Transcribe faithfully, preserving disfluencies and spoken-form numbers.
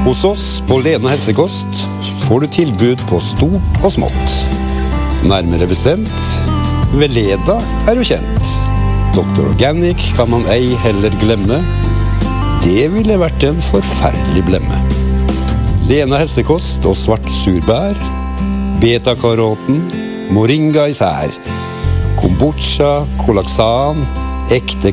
Hos oss på Lena Helsekost får du tilbud på stort og smått. Nærmere bestemt, Veleda er jo kjent. doktor Organic kan man ei heller glemme. Det ville vært en forferdelig blemme. Lena Helsekost og svart surbær, beta-karoten, moringa især, kombucha, kolaksan, ekte